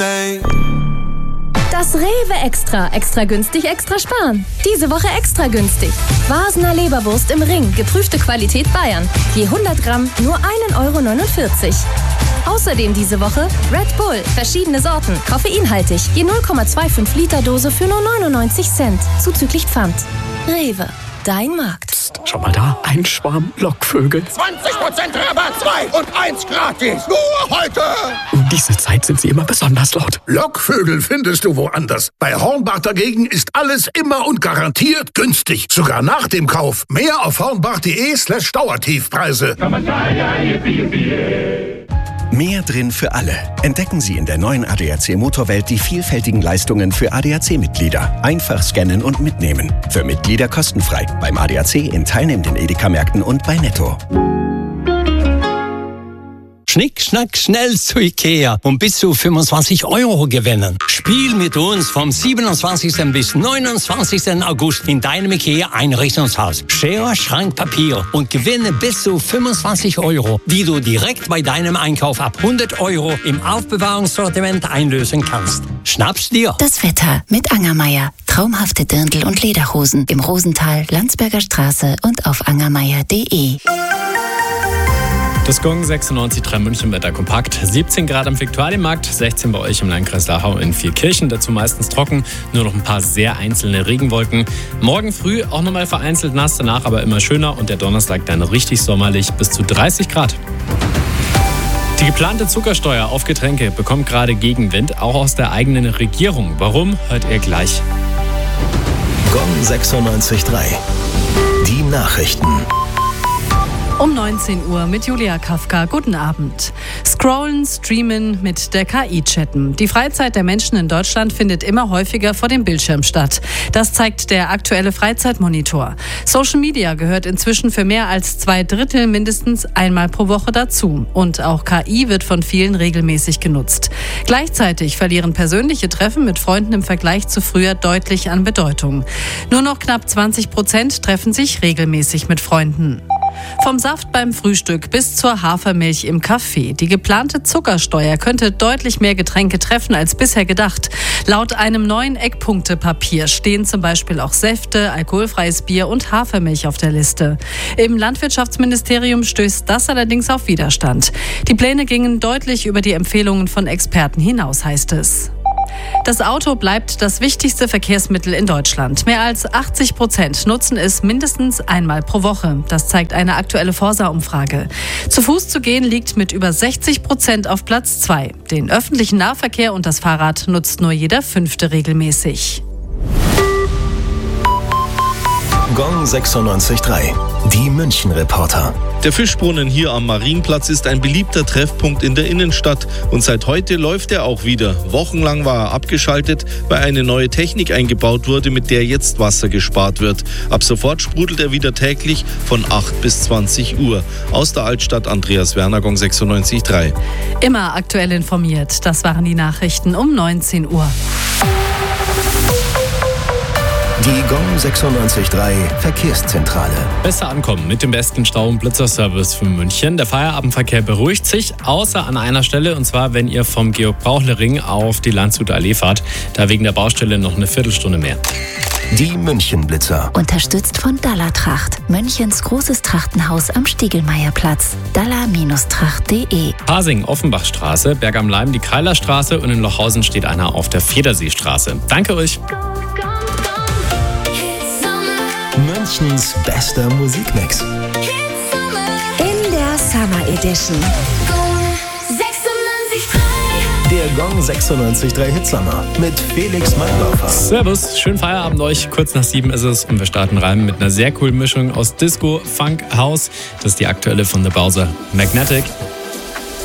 birthday. Das Rewe Extra. Extra günstig, extra sparen. Diese Woche extra günstig. Vasener Leberwurst im Ring. Geprüfte Qualität Bayern. Je 100 Gramm nur 1,49 €. Außerdem diese Woche Red Bull. Verschiedene Sorten. Koffeinhaltig. Je 0,25 Liter Dose für nur 99 Cent. Zuzüglich Pfand. Rewe. Dein Markt. Psst, schau mal da. Ein Schwarm Lockvögel. 20% Rabatt, 2 und 1 gratis. Nur heute. Um diese Zeit sind sie immer besonders laut. Lockvögel findest du woanders. Bei Hornbach dagegen ist alles immer und garantiert günstig. Sogar nach dem Kauf. Mehr auf hornbach.de/Dauertiefpreise. Mehr drin für alle. Entdecken Sie in der neuen ADAC Motorwelt die vielfältigen Leistungen für ADAC-Mitglieder. Einfach scannen und mitnehmen. Für Mitglieder kostenfrei. Beim ADAC in teilnehmenden Edeka-Märkten und bei Netto. Schnick, schnack, schnell zu Ikea und bis zu 25 € gewinnen. Spiel mit uns vom 27. bis 29. August in deinem Ikea-Einrichtungshaus. Schere, Schrank, Papier und gewinne bis zu 25 €, die du direkt bei deinem Einkauf ab 100 € im Aufbewahrungssortiment einlösen kannst. Schnapp's dir! Das Wetter mit Angermeier. Traumhafte Dirndl- und Lederhosen im Rosental, Landsberger Straße und auf angermeier.de. Das Gong 96,3 München Wetter kompakt. 17 Grad am Viktualienmarkt, 16 bei euch im Landkreis Dachau in Vierkirchen. Dazu meistens trocken, nur noch ein paar sehr einzelne Regenwolken. Morgen früh auch nochmal vereinzelt nass, danach aber immer schöner und der Donnerstag dann richtig sommerlich bis zu 30 Grad. Die geplante Zuckersteuer auf Getränke bekommt gerade Gegenwind, auch aus der eigenen Regierung. Warum, hört ihr gleich. Gong 96,3. Die Nachrichten. Um 19 Uhr mit Julia Kafka. Guten Abend. Scrollen, streamen, mit der KI chatten. Die Freizeit der Menschen in Deutschland findet immer häufiger vor dem Bildschirm statt. Das zeigt der aktuelle Freizeitmonitor. Social Media gehört inzwischen für mehr als 2/3 mindestens einmal pro Woche dazu. Und auch KI wird von vielen regelmäßig genutzt. Gleichzeitig verlieren persönliche Treffen mit Freunden im Vergleich zu früher deutlich an Bedeutung. Nur noch knapp 20% treffen sich regelmäßig mit Freunden. Vom Saft beim Frühstück bis zur Hafermilch im Kaffee. Die geplante Zuckersteuer könnte deutlich mehr Getränke treffen als bisher gedacht. Laut einem neuen Eckpunktepapier stehen zum Beispiel auch Säfte, alkoholfreies Bier und Hafermilch auf der Liste. Im Landwirtschaftsministerium stößt das allerdings auf Widerstand. Die Pläne gingen deutlich über die Empfehlungen von Experten hinaus, heißt es. Das Auto bleibt das wichtigste Verkehrsmittel in Deutschland. Mehr als 80% nutzen es mindestens einmal pro Woche. Das zeigt eine aktuelle Forsa-Umfrage. Zu Fuß zu gehen liegt mit über 60% auf Platz 2. Den öffentlichen Nahverkehr und das Fahrrad nutzt nur jeder 5. regelmäßig. Gong 96,3. Die München-Reporter. Der Fischbrunnen hier am Marienplatz ist ein beliebter Treffpunkt in der Innenstadt und seit heute läuft er auch wieder. Wochenlang war er abgeschaltet, weil eine neue Technik eingebaut wurde, mit der jetzt Wasser gespart wird. Ab sofort sprudelt er wieder täglich von 8 bis 20 Uhr. Aus der Altstadt Andreas Werner, Gong 96,3. Immer aktuell informiert. Das waren die Nachrichten um 19 Uhr. Die Gong 96,3 Verkehrszentrale. Besser ankommen mit dem besten Stau- und Blitzerservice für München. Der Feierabendverkehr beruhigt sich, außer an einer Stelle, und zwar, wenn ihr vom Georg-Brauchle-Ring auf die Landshuter Allee fahrt. Da wegen der Baustelle noch eine Viertelstunde mehr. Die München-Blitzer. Unterstützt von Dalla-Tracht. Münchens großes Trachtenhaus am Stiegelmeierplatz. Dalla-Tracht.de. Pasing, Offenbachstraße, Berg am Leim, die Kreilerstraße und in Lochhausen steht einer auf der Federseestraße. Danke euch. Münchens bester Musikmix. In der Summer Edition. Der Gong 96,3 Hitsummer mit Felix Meindorfer. Servus, schönen Feierabend euch. Kurz nach 7 ist es und wir starten rein mit einer sehr coolen Mischung aus Disco, Funk, House. Das ist die aktuelle von The Bowser, Magnetic.